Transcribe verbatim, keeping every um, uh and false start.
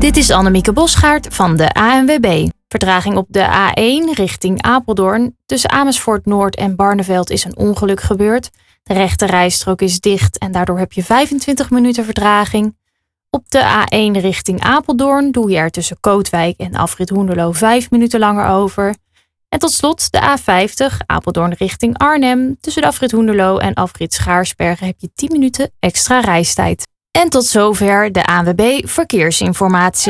Dit is Annemieke Bosgaard van de A N W B. Vertraging op de A één richting Apeldoorn. Tussen Amersfoort Noord en Barneveld is een ongeluk gebeurd. De rechte rijstrook is dicht en daardoor heb je vijfentwintig minuten vertraging. Op de A één richting Apeldoorn doe je er tussen Kootwijk en afrit Hoenderloo vijf minuten langer over. En tot slot de A vijftig, Apeldoorn richting Arnhem. Tussen de afrit Hoenderloo en afrit Schaarsbergen heb je tien minuten extra reistijd. En tot zover de A N W B Verkeersinformatie.